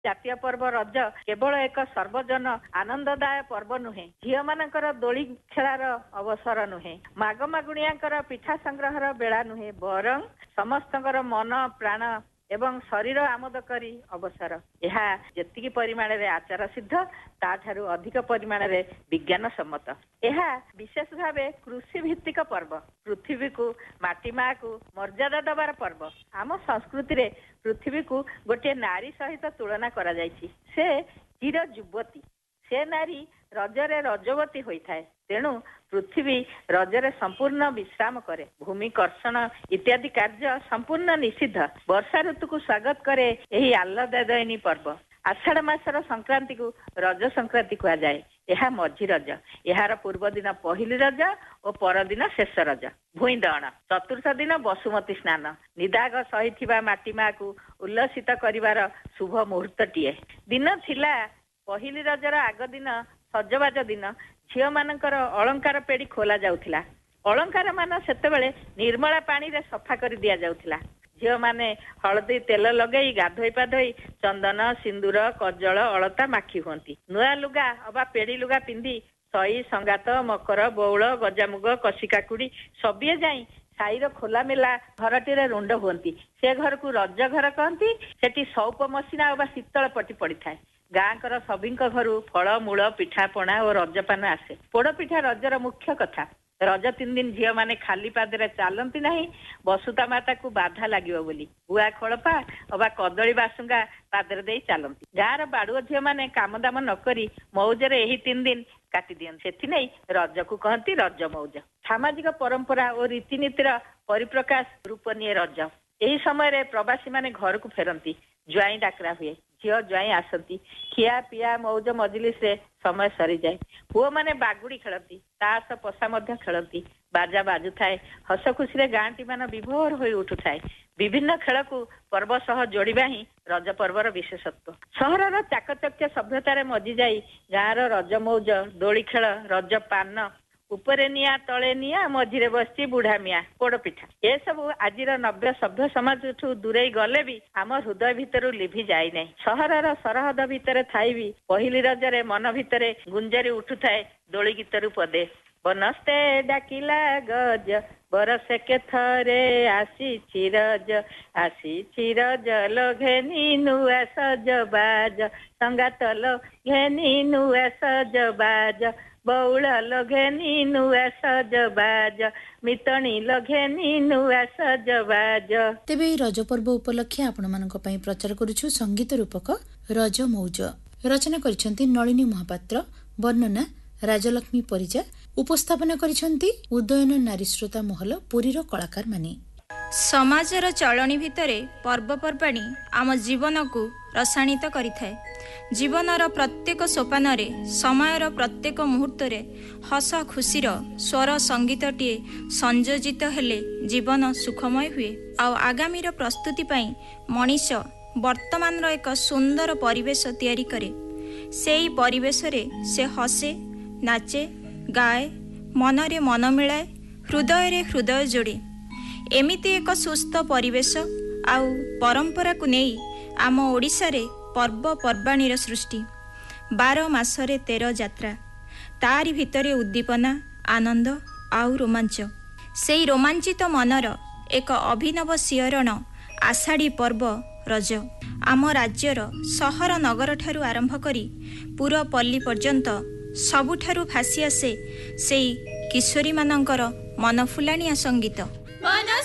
ଜାତୀୟ ପର୍ବ ରଜ କେବଳ ଏକ ସର୍ବଜନ ଆନନ୍ଦଦାୟ ପର୍ବ ନୁହେଁ। ଝିଅ ମାନଙ୍କର ଦୋଳି ଖେଳାର ଅବସର ନୁହେଁ। ମାଗ ମାଗୁଣିଆଙ୍କର ପିଠା ସଂଗ୍ରହର ବେଳା ନୁହେଁ, ବରଂ ସମସ୍ତଙ୍କର ମନ ପ୍ରାଣ ଏବଂ ଶରୀର ଆମୋଦ କରି ଅବସର। ଏହା ଯେତିକି ପରିମାଣରେ ଆଚାର ସିଦ୍ଧ ତାଠାରୁ ଅଧିକ ପରିମାଣରେ ବିଜ୍ଞାନ ସମ୍ମତ। ଏହା ବିଶେଷ ଭାବେ କୃଷି ଭିତ୍ତିକ ପର୍ବ। ପୃଥିବୀକୁ ମାଟି ମାକୁ ମର୍ଯ୍ୟାଦା ଦେବାର ପର୍ବ। ଆମ ସଂସ୍କୃତିରେ ପୃଥିବୀକୁ ଗୋଟିଏ ନାରୀ ସହିତ ତୁଳନା କରାଯାଇଛି। ସେ ଚିର ଯୁବତୀ। ସେ ନାରୀ ରଜରେ ରଜବତୀ ହୋଇଥାଏ। ତେଣୁ ପୃଥିବୀ ରଜରେ ସମ୍ପୂର୍ଣ୍ଣ ବିଶ୍ରାମ କରେ। ଭୂମି କର୍ଷଣ ଇତ୍ୟାଦି କାର୍ଯ୍ୟ ସମ୍ପୂର୍ଣ୍ଣ ନିଷିଦ୍ଧ। ବର୍ଷା ଋତୁକୁ ସ୍ୱାଗତ କରେ ଏହି ଆହ୍ଲାଦଦାୟିନୀ ପର୍ବ। ଆଷାଢ ମାସର ସଂକ୍ରାନ୍ତିକୁ ରଜ ସଂକ୍ରାନ୍ତି କୁହାଯାଏ। ଏହା ମଝି ରଜ। ଏହାର ପୂର୍ବ ଦିନ ପହିଲି ରଜ ଓ ପରଦିନ ଶେଷ ରଜ। ଭୂଇଁ ଦହନ। ଚତୁର୍ଥ ଦିନ ବସୁମତୀ ସ୍ନାନ। ନିଦାଘ ସହିଥିବା ମାଟି ମାକୁ ଉଲ୍ଲସିତ କରିବାର ଶୁଭ ମୁହୂର୍ତ୍ତଟିଏ। ଦିନ ଥିଲା ପହିଲି ରଜର ଆଗ ଦିନ ସଜବାଜ ଦିନ ଝିଅ ମାନଙ୍କର ଅଳଙ୍କାର ପେଡି ଖୋଲା ଯାଉଥିଲା। ଅଳଙ୍କାର ମାନ ସେତେବେଳେ ନିର୍ମଳା ପାଣିରେ ସଫା କରି ଦିଆଯାଉଥିଲା। ଝିଅମାନେ ହଳଦୀ ତେଲ ଲଗେଇ ଗାଧୋଇ ପାଧୋଇ ଚନ୍ଦନ ସିନ୍ଦୁର କଜଳ ଅଳତା ମାଖି ହୁଅନ୍ତି। ନୂଆ ଲୁଗା ଅବା ପେଡି ଲୁଗା ପିନ୍ଧି ସଇ ସଙ୍ଗାତ ମକର ବଉଳ ଗଜାମୁଗ କଷି କାକୁଡି ସବିଏ ଯାଇ ସାହିର ଖୋଲାମେଲା ଘରଟିରେ ରୁଣ୍ଡ ହୁଅନ୍ତି। ସେ ଘରକୁ ରଜ ଘର କହନ୍ତି। ସେଠି ସଉପ ମସିଣା ଅବା ଶୀତଳ ପଟି ପଡିଥାଏ। ଗାଁଙ୍କର ସଭିଙ୍କ ଘରୁ ଫଳ ମୂଳ ପିଠା ପଣା ଓ ରଜପାନ ଆସେ। ପୋଡ ପିଠା ରଜର ମୁଖ୍ୟ କଥା। ରଜ 3 ଦିନ ଝିଅ ମାନେ ଖାଲି ପାଦରେ ଚାଲନ୍ତି ନାହିଁ, ବସୁତା ମାତାକୁ ବାଧା ଲାଗିବ ବୋଲି। ଗୁଆ ଖୋଳପା ଅବା କଦଳୀ ବାସୁଙ୍ଗା ପାଦରେ ଦେଇ ଚାଲନ୍ତି। ଗାଁର ବାଡୁଅ ଝିଅ ମାନେ କାମ ଦାମ ନ କରି ମଉଜରେ ଏହି 3 ଦିନ କାଟି ଦିଅନ୍ତି। ସେଥିନେଇ ରଜକୁ କହନ୍ତି ରଜ ମଉଜ। ସାମାଜିକ ପରମ୍ପରା ଓ ରୀତିନୀତିର ପରିପ୍ରକାଶ ରୂପ ନିଏ ରଜ। ଏହି ସମୟରେ ପ୍ରବାସୀ ମାନେ ଘରକୁ ଫେରନ୍ତି। ଜ୍ୱାଇଁ ଡାକରା ହୁଏ। ଝିଅ ଜ୍ୱାଇଁ ଆସନ୍ତି। ଖିଆ ପିଆ ମଉଜ ମଜଲିସରେ ସମୟ ସରିଯାଏ। ପୁଅ ମାନେ ବାଗୁଡି ଖେଳନ୍ତି। ତାସ ପଶା ମଧ୍ୟ ଖେଳନ୍ତି। ବାଜା ବାଜୁଥାଏ। ହସ ଖୁସିରେ ଗାଁଟି ମାନ ବିଭୋର ହୋଇ ଉଠୁଥାଏ। ବିଭିନ୍ନ ଖେଳକୁ ପର୍ବ ସହ ଯୋଡ଼ିବା ହିଁ ରଜ ପର୍ବର ବିଶେଷତ୍ୱ। ସହରର ଚାକଚକ୍ୟ ସଭ୍ୟତାରେ ମଜି ଯାଇ ଗାଁର ରଜ ମଉଜ ଦୋଳି ଖେଳ ରଜ ପାନ ଉପରେ ନିଆଁ ତଳେ ନିଆଁ ମଝିରେ ବସିଛି ବୁଢା ମିଆଁ ପୋଡ ପିଠା ଏସବୁ ଆଜିର ନବ୍ୟ ସଭ୍ୟ ସମାଜଠୁ ଦୂରେଇ ଗଲେ ବି ଆମ ହୃଦୟ ଭିତରୁ ଲିଭି ଯାଇନାହିଁ। ସହରର ସରହଦ ଭିତରେ ଥାଇ ବି ପହିଲି ରଜରେ ମନ ଭିତରେ ଗୁଞ୍ଜରି ଉଠୁଥାଏ ଦୋଳି ଗୀତରୁ ପଦେ। ବନସ୍ତେ ଡାକିଲା ଗଜ ବରଷକେ ଥରେ ଆସିଛି ରଜ ଲୋ ଘେନି ନୂଆ ସଜବାଜ ସଙ୍ଗାତ ଲୋ ଘେନି ନୂଆ ସଜବାଜ ବଉଳ ଲଘେନି ନୂଆ ସଜବାଜ ମିତଣୀ ଲଘେନି ନୂଆ ସଜବାଜ। ତେବେ ଏହି ରଜ ପର୍ବ ଉପଲକ୍ଷେ ଆପଣମାନଙ୍କ ପାଇଁ ପ୍ରଚାର କରୁଛୁ ସଙ୍ଗୀତ ରୂପକ ରଜ ମଉଜ। ରଚନା କରିଛନ୍ତି ନଳିନୀ ମହାପାତ୍ର, ବର୍ଣ୍ଣନା ରାଜଲକ୍ଷ୍ମୀ ପରିଜା, ଉପସ୍ଥାପନା କରିଛନ୍ତି ଉଦୟନ ନାରୀଶ୍ରୋତା ମହଲ ପୁରୀର କଳାକାରମାନେ। ସମାଜର ଚଳଣି ଭିତରେ ପର୍ବପର୍ବାଣୀ ଆମ ଜୀବନକୁ ରସାଣିତ କରିଥାଏ। ଜୀବନର ପ୍ରତ୍ୟେକ ସୋପାନରେ ସମୟର ପ୍ରତ୍ୟେକ ମୁହୂର୍ତ୍ତରେ ହସ ଖୁସିର ସ୍ୱର ସଙ୍ଗୀତଟିଏ ସଂଯୋଜିତ ହେଲେ ଜୀବନ ସୁଖମୟ ହୁଏ। ଆଉ ଆଗାମୀର ପ୍ରସ୍ତୁତି ପାଇଁ ମଣିଷ ବର୍ତ୍ତମାନର ଏକ ସୁନ୍ଦର ପରିବେଶ ତିଆରି କରେ। ସେହି ପରିବେଶରେ ସେ ହସେ ନାଚେ ଗାଏ ମନରେ ମନ ମିଳାଏ ହୃଦୟରେ ହୃଦୟ ଯୋଡ଼େ। ଏମିତି ଏକ ସୁସ୍ଥ ପରିବେଶ ଆଉ ପରମ୍ପରାକୁ ନେଇ ଆମ ଓଡ଼ିଶାରେ ପର୍ବପର୍ବାଣୀର ସୃଷ୍ଟି। 12 ମାସରେ 13 ଯାତ୍ରା, ତାରି ଭିତରେ ଉଦ୍ଦୀପନା ଆନନ୍ଦ ଆଉ ରୋମାଞ୍ଚ। ସେଇ ରୋମାଞ୍ଚିତ ମନର ଏକ ଅଭିନବ ଶିହରଣ ଆଷାଢ଼ୀ ପର୍ବ ରଜ। ଆମ ରାଜ୍ୟର ସହର ନଗରଠାରୁ ଆରମ୍ଭ କରି ପୁର ପଲ୍ଲୀ ପର୍ଯ୍ୟନ୍ତ ସବୁଠାରୁ ଭାସି ଆସେ ସେଇ କିଶୋରୀମାନଙ୍କର ମନଫୁଲାଣିଆ ସଙ୍ଗୀତ।